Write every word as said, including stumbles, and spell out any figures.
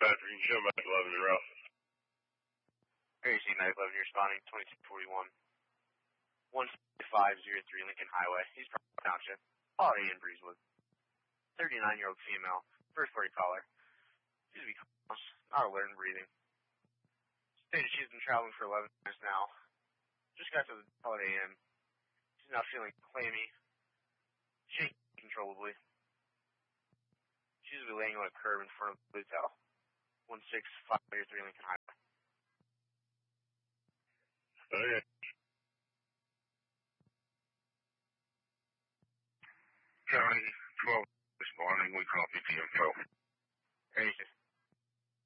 Patrick, you can show back eleven in route. Area C nine eleven, you're responding, twenty-two forty-one. one five zero three Lincoln Highway, East Providence Township, Holiday Inn, Breezewood. thirty-nine-year-old female, first party caller. Seems to be conscious, not alert and breathing. Stated she's been traveling for eleven minutes now. Just got to the Holiday Inn. She's now feeling clammy, shaking uncontrollably. She's been laying on a curb in front of the hotel. one six five zero three Lincoln Highway. Okay. County twelve responding, we copy the info. Area